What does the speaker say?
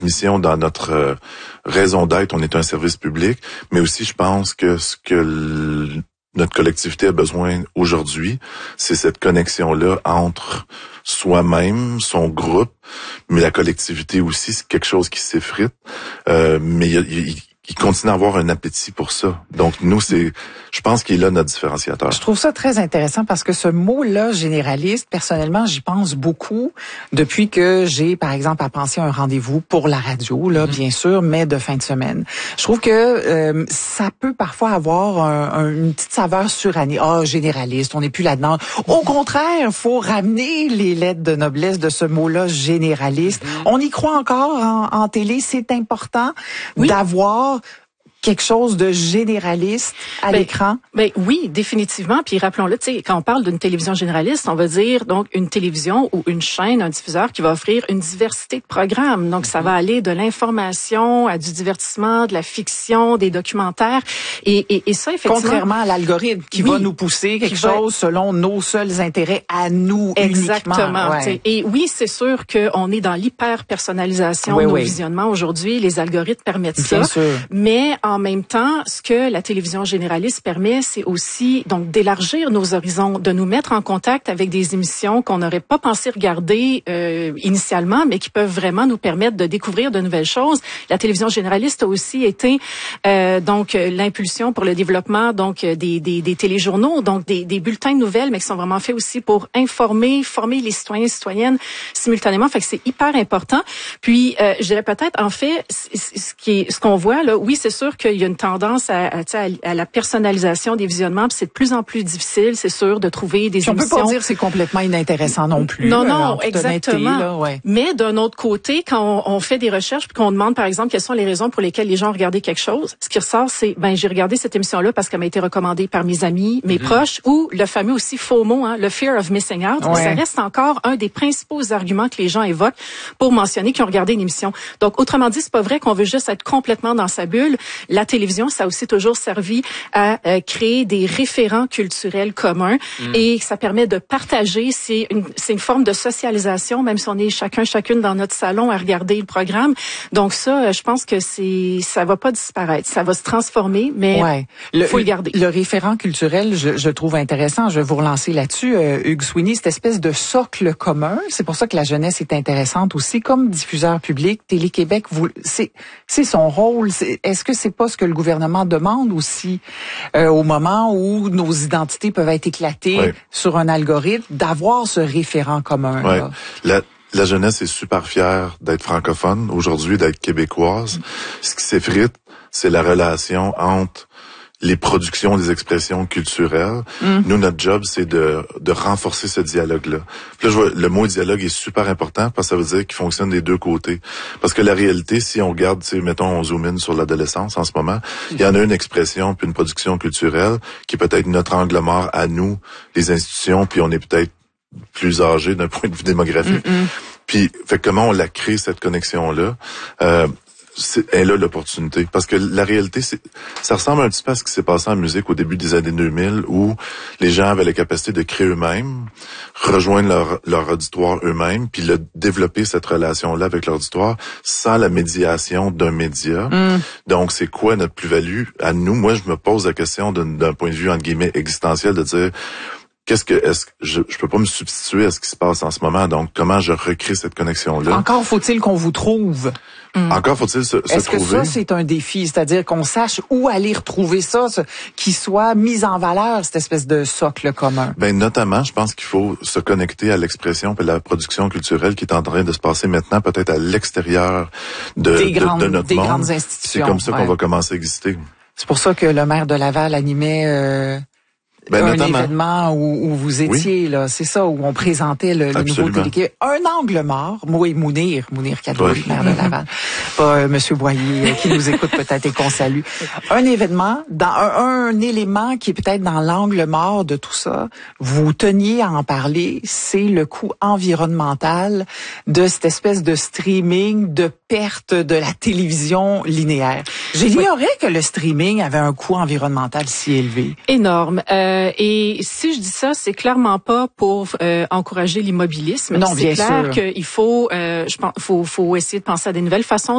mission, dans notre raison d'être, on est un service public, mais aussi je pense que ce que notre collectivité a besoin aujourd'hui, c'est cette connexion-là entre soi-même, son groupe, mais la collectivité aussi, c'est quelque chose qui s'effrite. Mais il continue à avoir un appétit pour ça. Donc, nous, je pense qu'il est là notre différenciateur. Je trouve ça très intéressant parce que ce mot-là, généraliste, personnellement, j'y pense beaucoup depuis que j'ai, par exemple, à penser à un rendez-vous pour la radio, là, bien sûr, mais de fin de semaine. Je trouve que ça peut parfois avoir une petite saveur surannée. Ah, généraliste, on n'est plus là-dedans. Au contraire, il faut ramener les lettres de noblesse de ce mot-là, généraliste. On y croit encore en télé. C'est important d'avoir quelque chose de généraliste à l'écran? Oui, définitivement. Puis rappelons-le, tu sais, quand on parle d'une télévision généraliste, on va dire donc une télévision ou une chaîne, un diffuseur qui va offrir une diversité de programmes. Donc, ça va aller de l'information à du divertissement, de la fiction, des documentaires. Et ça, effectivement... Contrairement à l'algorithme qui va nous pousser quelque chose selon nos seuls intérêts à nous Exactement. uniquement. Ouais. Et oui, c'est sûr qu'on est dans l'hyper-personnalisation de nos visionnements aujourd'hui. Les algorithmes permettent Bien ça. sûr. Mais en même temps, ce que la télévision généraliste permet, c'est aussi donc d'élargir nos horizons, de nous mettre en contact avec des émissions qu'on n'aurait pas pensé regarder initialement, mais qui peuvent vraiment nous permettre de découvrir de nouvelles choses. La télévision généraliste a aussi été donc l'impulsion pour le développement donc des téléjournaux, donc des bulletins de nouvelles, mais qui sont vraiment faits aussi pour informer, former les citoyens et citoyennes simultanément. Fait que c'est hyper important. Puis je dirais peut-être en fait ce qu'on voit là, oui, c'est sûr qu'il y a une tendance à la personnalisation des visionnements, puis c'est de plus en plus difficile, c'est sûr, de trouver des émissions. On peut pas dire que c'est complètement inintéressant non plus. Non, exactement. Là, ouais. Mais d'un autre côté, quand on fait des recherches puis qu'on demande, par exemple, quelles sont les raisons pour lesquelles les gens ont regardé quelque chose, ce qui ressort, c'est, j'ai regardé cette émission-là parce qu'elle m'a été recommandée par mes amis, mes proches, ou le fameux aussi FOMO, le Fear of Missing Out. Ouais. Ça reste encore un des principaux arguments que les gens évoquent pour mentionner qu'ils ont regardé une émission. Donc, autrement dit, c'est pas vrai qu'on veut juste être complètement dans sa bulle. La télévision, ça a aussi toujours servi à créer des référents culturels communs et ça permet de partager. C'est une forme de socialisation, même si on est chacune dans notre salon à regarder le programme. Donc ça, je pense que ça va pas disparaître. Ça va se transformer, mais faut le garder. Le référent culturel, je trouve intéressant. Je vais vous relancer là-dessus. Hugues Sweeney, cette espèce de socle commun. C'est pour ça que la jeunesse est intéressante aussi. Comme diffuseur public, Télé-Québec, c'est son rôle. Est-ce que c'est pas ce que le gouvernement demande aussi au moment où nos identités peuvent être éclatées sur un algorithme, d'avoir ce référent commun? Là. La jeunesse est super fière d'être francophone aujourd'hui, d'être québécoise. Ce qui s'effrite, c'est la relation entre les productions, les expressions culturelles. Nous, notre job, c'est de renforcer ce dialogue-là. Puis là, le mot dialogue est super important parce que ça veut dire qu'il fonctionne des deux côtés. Parce que la réalité, si on regarde, mettons, on zoom in sur l'adolescence en ce moment, il y en a une expression puis une production culturelle qui est peut-être notre angle mort à nous, les institutions, puis on est peut-être plus âgé d'un point de vue démographique. Puis, comment on la crée, cette connexion-là? Elle a l'opportunité. Parce que la réalité, ça ressemble un petit peu à ce qui s'est passé en musique au début des années 2000, où les gens avaient la capacité de créer eux-mêmes, rejoindre leur auditoire eux-mêmes, puis développer cette relation-là avec l'auditoire sans la médiation d'un média. Donc, c'est quoi notre plus-value à nous? Moi, je me pose la question d'un point de vue, entre guillemets, existentiel, de dire... je peux pas me substituer à ce qui se passe en ce moment, donc comment je recrée cette connexion-là? Encore faut-il qu'on vous trouve. Encore faut-il se trouver. Est-ce que ça, c'est un défi? C'est-à-dire qu'on sache où aller retrouver ça, qu'il soit mis en valeur, cette espèce de socle commun? Notamment, je pense qu'il faut se connecter à l'expression et la production culturelle qui est en train de se passer maintenant, peut-être à l'extérieur de notre monde. Grandes institutions. C'est comme ça qu'on va commencer à exister. C'est pour ça que le maire de Laval animait... un événement où vous étiez, là, c'est ça, où on présentait le nouveau Télé-Québec. Un angle mort, Mounir Kadouri, maire de Laval, pas Monsieur Boyer qui nous écoute peut-être et qu'on salue. Un événement, dans un élément qui est peut-être dans l'angle mort de tout ça, vous teniez à en parler, c'est le coût environnemental de cette espèce de streaming, de perte de la télévision linéaire. J'ignorais que le streaming avait un coût environnemental si élevé. Énorme. Et si je dis ça, c'est clairement pas pour encourager l'immobilisme. Non, bien sûr. C'est clair qu'il faut, faut essayer de penser à des nouvelles façons